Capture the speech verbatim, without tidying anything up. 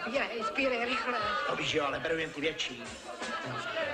Spírej, spírej, rychle. To víš, jo, ale beru jen ty větší.